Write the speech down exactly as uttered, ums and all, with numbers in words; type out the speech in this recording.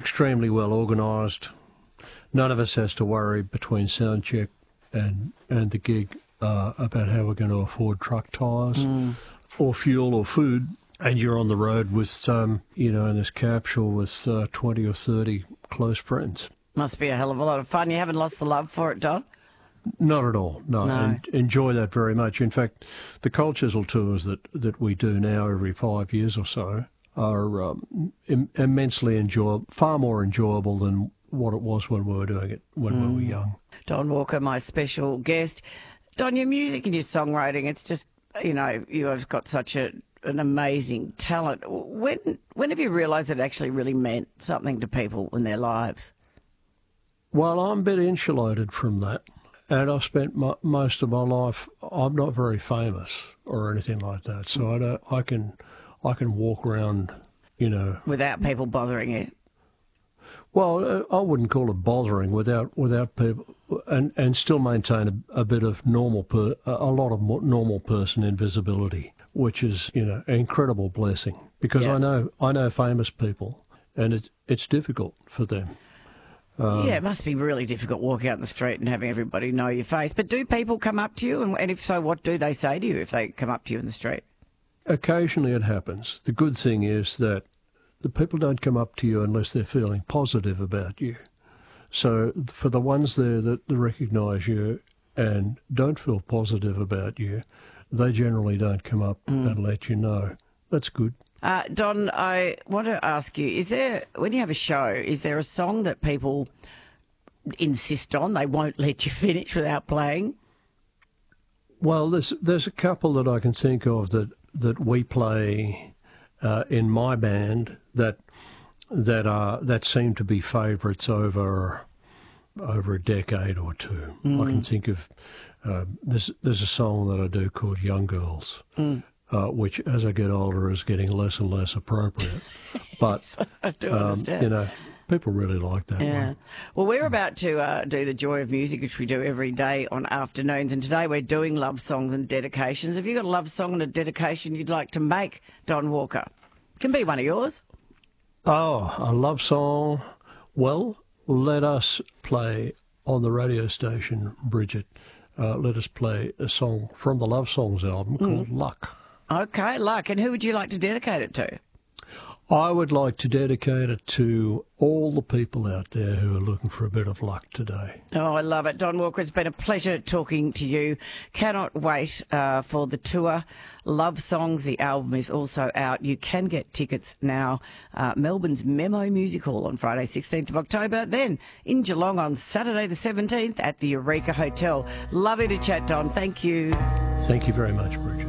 extremely well organised. None of us has to worry between sound check and, and the gig uh, about how we're going to afford truck tyres mm. or fuel or food. And you're on the road with, um, you know, in this capsule with uh, twenty or thirty close friends. Must be a hell of a lot of fun. You haven't lost the love for it, Don? Not at all, no. no. And enjoy that very much. In fact, the Cold Chisel tours that, that we do now every five years or so are um, im- immensely enjoyable, far more enjoyable than what it was when we were doing it when mm. we were young. Don Walker, my special guest. Don, your music and your songwriting, it's just, you know, you have got such a an amazing talent. When when have you realised it actually really meant something to people in their lives? Well, I'm a bit insulated from that, and I've spent my, most of my life. I'm not very famous or anything like that, so I don't. I can I can walk around, you know, without people bothering you. Well, I wouldn't call it bothering without without people, and and still maintain a, a bit of normal per, a lot of normal person invisibility, which is, you know, an incredible blessing, because yeah. I know I know famous people, and it it's difficult for them. Um, yeah, it must be really difficult walking out in the street and having everybody know your face. But do people come up to you, and, and if so, what do they say to you if they come up to you in the street? Occasionally, it happens. The good thing is that the people don't come up to you unless they're feeling positive about you. So for the ones there that recognise you and don't feel positive about you, they generally don't come up mm. and let you know. That's good. Uh, Don, I want to ask you, is there, when you have a show, is there a song that people insist on, they won't let you finish without playing? Well, there's there's a couple that I can think of that, that we play uh, in my band that that are that seem to be favourites over over a decade or two. Mm. I can think of uh, there's there's a song that I do called Young Girls, mm. uh, which as I get older is getting less and less appropriate. But yes, I do um, understand. You know, people really like that yeah. one. Well, we're about to uh, do the Joy of Music, which we do every day on afternoons, and today we're doing love songs and dedications. Have you got a love song and a dedication you'd like to make, Don Walker? Can be one of yours. Oh, a love song. Well, let us play on the radio station, Bridget. Uh, let us play a song from the Love Songs album called mm. Luck. Okay, Luck. And who would you like to dedicate it to? I would like to dedicate it to all the people out there who are looking for a bit of luck today. Oh, I love it. Don Walker, it's been a pleasure talking to you. Cannot wait uh, for the tour. Love Songs, the album is also out. You can get tickets now. Uh, Melbourne's Memo Music Hall on Friday, sixteenth of October. Then in Geelong on Saturday the seventeenth at the Eureka Hotel. Lovely to chat, Don. Thank you. Thank you very much, Bridget.